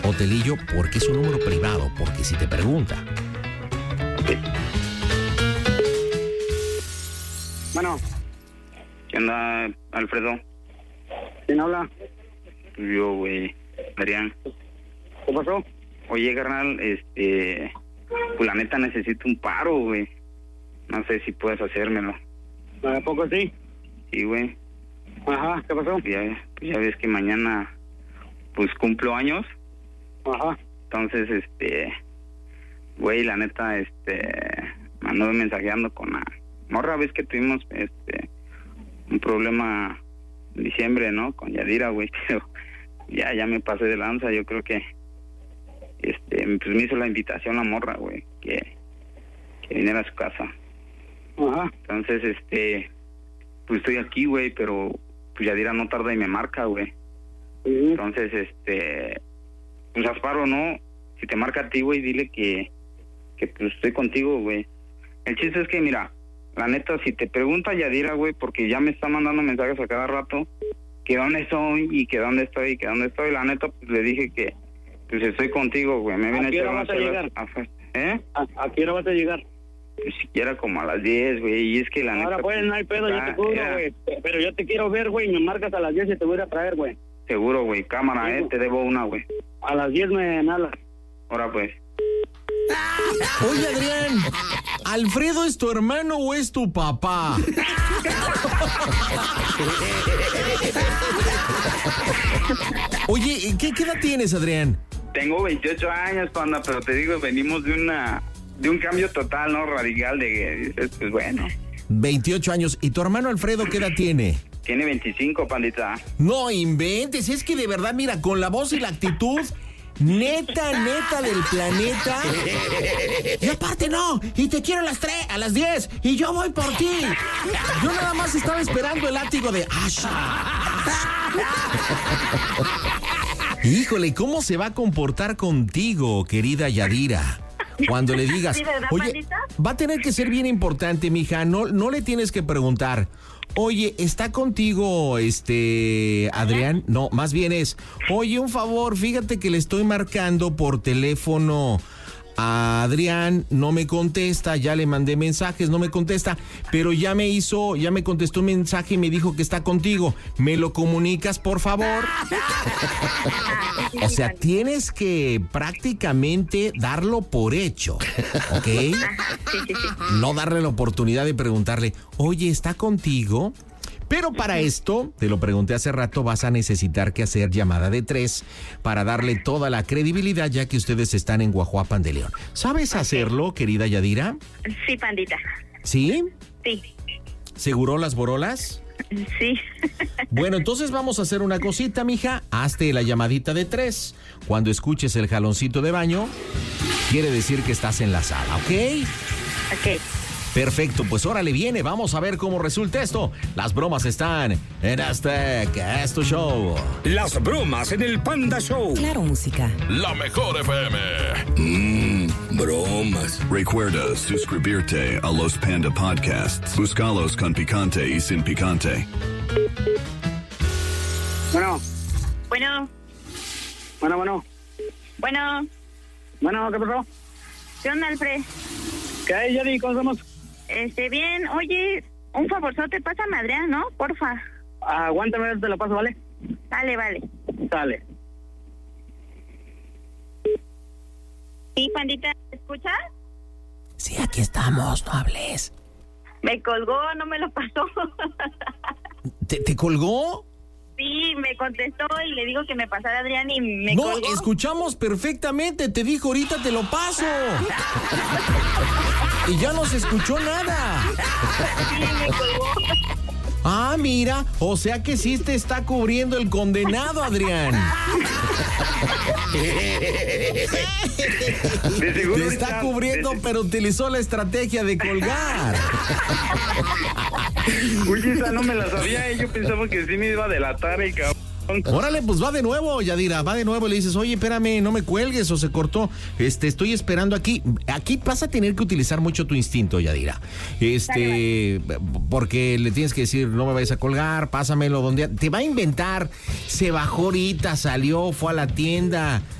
hotelillo porque es un número privado, porque si te pregunta. Bueno. ¿Qué onda, Alfredo? ¿Quién habla? Yo, güey, Adrián. ¿Qué pasó? Oye, carnal, pues la neta necesito un paro, güey. No sé si puedes hacérmelo. ¿A poco sí? Sí, güey. Ajá, ¿qué pasó? Pues ya ves que mañana, pues cumplo años. Ajá. Entonces, güey, la neta, me anduve mensajeando con la morra. Ves que tuvimos, un problema en diciembre, ¿no? Con Yadira, güey, pero ya me pasé de lanza. Yo creo que, pues me hizo la invitación la morra, güey, que viniera a su casa. Ajá. Entonces, pues estoy aquí, güey, pero pues Yadira no tarda y me marca, güey. Uh-huh. Entonces, pues Asparo, ¿no? Si te marca a ti, güey, dile que pues estoy contigo, güey. El chiste es que, mira, la neta, si te pregunta Yadira, güey, porque ya me está mandando mensajes a cada rato, que dónde estoy, y que dónde estoy, y que dónde estoy, la neta, pues le dije que pues estoy contigo, güey. Me viene ¿A qué hora vas a llegar? ¿A qué hora vas a llegar? Pues siquiera como a las 10, güey, y es que la neta... Ahora pues, no hay pedo, yo te cubro, güey. Pero yo te quiero ver, güey, me marcas a las 10 y te voy a ir a traer, güey. Seguro, güey, cámara, sí, te debo una, güey. A las 10 me hablas. Ahora pues. Oye, Adrián, ¿Alfredo es tu hermano o es tu papá? Oye, ¿qué edad tienes, Adrián? Tengo 28 años, panda, pero te digo, venimos de un cambio total, ¿no? Radical de, pues bueno. 28 años. ¿Y tu hermano Alfredo qué edad tiene? Tiene 25, pandita. No inventes, es que de verdad, mira, con la voz y la actitud... Neta del planeta. Y aparte no, y te quiero a las 10, y yo voy por ti. Yo nada más estaba esperando el látigo de Asha. Híjole, ¿cómo se va a comportar contigo, querida Yadira? Cuando le digas, oye, va a tener que ser bien importante, mija, no le tienes que preguntar, oye, ¿está contigo Adrián? No, más bien es, oye, un favor, fíjate que le estoy marcando por teléfono a Adrián, no me contesta, ya le mandé mensajes, no me contesta, pero ya me contestó un mensaje y me dijo que está contigo. ¿Me lo comunicas, por favor? O sea, tienes que prácticamente darlo por hecho, ¿ok? No darle la oportunidad de preguntarle, oye, ¿está contigo? Pero para esto, te lo pregunté hace rato, vas a necesitar que hacer llamada de 3 para darle toda la credibilidad, ya que ustedes están en Guajuapan de León. ¿Sabes hacerlo, querida Yadira? Sí, pandita. ¿Sí? Sí. ¿Seguro las borolas? Sí. Bueno, entonces vamos a hacer una cosita, mija. Hazte la llamadita de 3. Cuando escuches el jaloncito de baño, quiere decir que estás en la sala, ¿ok? Ok. Perfecto, pues órale, viene, vamos a ver cómo resulta esto. Las bromas están en es tu show. Las bromas en el Panda Show. Claro, música. La mejor FM. Bromas. Recuerda suscribirte a los Panda Podcasts. Búscalos con picante y sin picante. Bueno. Bueno. Bueno. Bueno. Bueno, ¿qué pasó? ¿Qué onda, Alfred? ¿Qué hay, Yadi? ¿Cómo estamos? Bien. Oye, un favorzote, pásame a Adrián, ¿no? Porfa. Aguántame, te lo paso, ¿vale? Vale. Dale. Sí, pandita, ¿te escuchas? Sí, aquí estamos, no hables. Me colgó, no me lo pasó. ¿Te colgó? Sí, me contestó y le digo que me pasara Adrián y me colgó. No, escuchamos perfectamente, te dijo ahorita te lo paso. Y ya no se escuchó nada. Sí, me colgó. Ah, mira, o sea que sí te está cubriendo el condenado, Adrián. Te está cubriendo, pero utilizó la estrategia de colgar. Uy, esa no me la sabía, yo pensaba que sí me iba a delatar el cabrón. Órale, pues va de nuevo, Yadira, va de nuevo y le dices, oye, espérame, no me cuelgues o se cortó, estoy esperando aquí. Aquí vas a tener que utilizar mucho tu instinto, Yadira, porque le tienes que decir, no me vayas a colgar, pásamelo donde, te va a inventar, se bajó ahorita, salió, fue a la tienda,